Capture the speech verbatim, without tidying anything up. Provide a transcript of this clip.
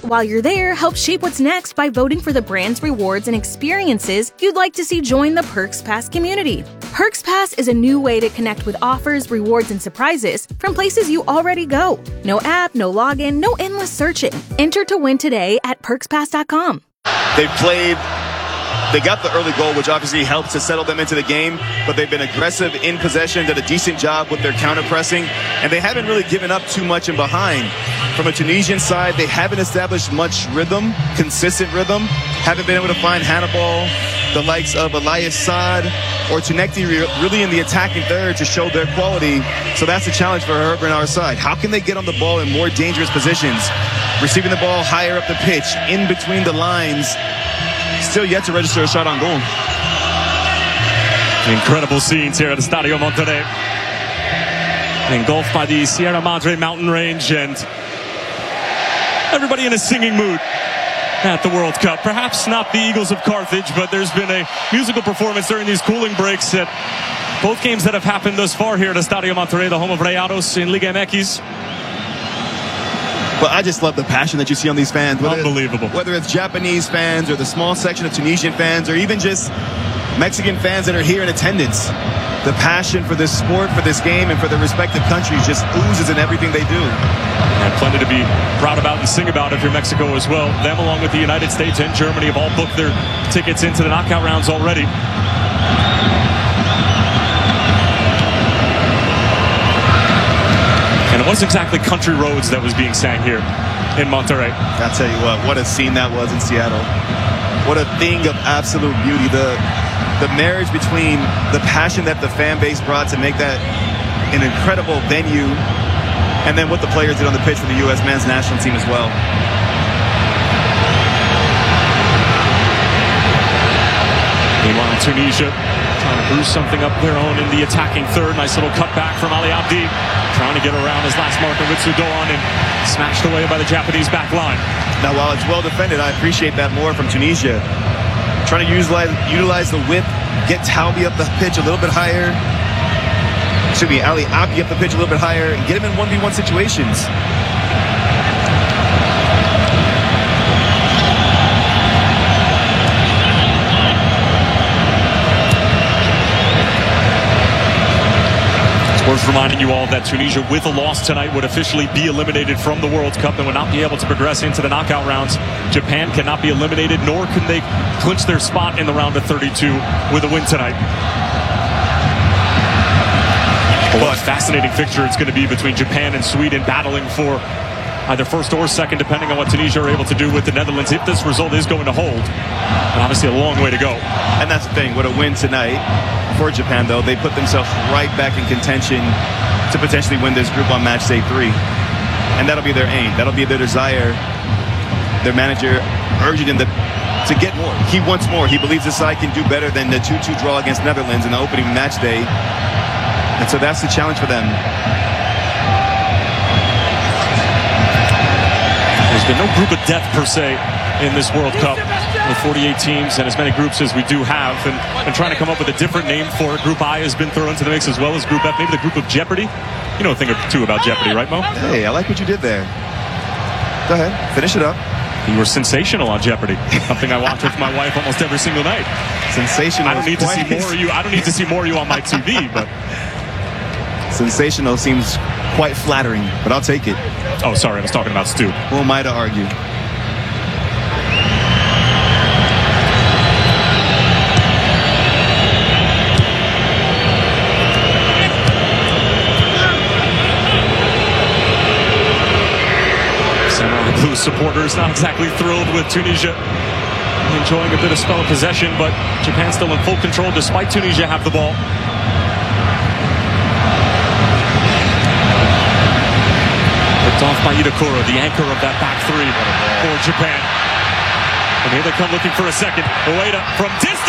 While you're there, help shape what's next by voting for the brands, rewards, and experiences you'd like to see join the Perks Pass community. Perks Pass is a new way to connect with offers, rewards, and surprises from places you already go. No app, no login, no endless searching. Enter to win today at perks pass dot com. They've played, they got the early goal, which obviously helped to settle them into the game, but they've been aggressive in possession, did a decent job with their counter-pressing, and they haven't really given up too much in behind. From a Tunisian side, they haven't established much rhythm, consistent rhythm, haven't been able to find Hannibal, the likes of Elias Saad or Tunekti really in the attacking third to show their quality. So that's a challenge for Herb and our side. How can they get on the ball in more dangerous positions? Receiving the ball higher up the pitch, in between the lines. Still yet to register a shot on goal. Incredible scenes here at Estadio Monterrey. Engulfed by the Sierra Madre mountain range, and everybody in a singing mood at the World Cup. Perhaps not the Eagles of Carthage, but there's been a musical performance during these cooling breaks at both games that have happened thus far here at Estadio Monterrey, the home of Rayados in Liga M X. But I just love the passion that you see on these fans. Whether Unbelievable. It's, whether it's Japanese fans or the small section of Tunisian fans or even just Mexican fans that are here in attendance. The passion for this sport, for this game, and for their respective countries just oozes in everything they do. And plenty to be proud about and sing about if you're Mexico as well. Them, along with the United States and Germany, have all booked their tickets into the knockout rounds already. And it wasn't exactly country roads that was being sang here in Monterrey. I'll tell you what, what a scene that was in Seattle. What a thing of absolute beauty. The the marriage between the passion that the fan base brought to make that an incredible venue, and then what the players did on the pitch for the U S men's national team as well. Meanwhile, Tunisia trying to brew something up their own in the attacking third. Nice little cutback from Ali Abdi, trying to get around his last marker with Sudan, and smashed away by the Japanese back line. Now, while it's well defended, I appreciate that more from Tunisia. Trying to utilize, utilize the width, get Talbi up the pitch a little bit higher. Should be Ali Abdi up the pitch a little bit higher and get him in one v one situations. Worth reminding you all that Tunisia, with a loss tonight, would officially be eliminated from the World Cup and would not be able to progress into the knockout rounds. Japan cannot be eliminated, nor can they clinch their spot in the round of thirty-two with a win tonight. What a fascinating fixture it's going to be between Japan and Sweden, battling for either first or second, depending on what Tunisia are able to do with the Netherlands, if this result is going to hold. And obviously a long way to go. And that's the thing, with a win tonight for Japan, though, they put themselves right back in contention to potentially win this group on match day three. And that'll be their aim. That'll be their desire. Their manager urging them to, to get more. He wants more. He believes the side can do better than the two two draw against Netherlands in the opening match day. And so that's the challenge for them. There's been no group of death per se in this World Cup with forty-eight teams and as many groups as we do have, and, and trying to come up with a different name for it. Group I has been thrown into the mix as well as Group F, maybe the Group of Jeopardy. You know a thing or two about Jeopardy, right, Mo? Hey, I like what you did there. Go ahead, finish it up. You were sensational on Jeopardy. Something I watch with my wife almost every single night. Sensational. I don't need to see more of you. I don't need to see more of you on my T V, but sensational seems quite flattering, but I'll take it. Oh, sorry, I was talking about Stu. Who am I to argue? Samurai Blue supporters not exactly thrilled with Tunisia enjoying a bit of spell of possession, but Japan still in full control despite Tunisia have the ball. Off by Itakura, the anchor of that back three for Japan. And here they come looking for a second. Ueda from distance.